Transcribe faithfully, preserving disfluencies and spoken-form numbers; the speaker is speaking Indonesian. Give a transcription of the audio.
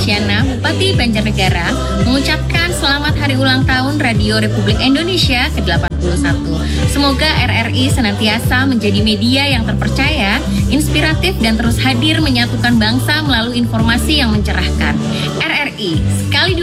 Luciana, Bupati Banjarnegara, mengucapkan selamat hari ulang tahun Radio Republik Indonesia ke delapan puluh satu. Semoga R R I senantiasa menjadi media yang terpercaya, inspiratif, dan terus hadir menyatukan bangsa melalui informasi yang mencerahkan. R R I, sekali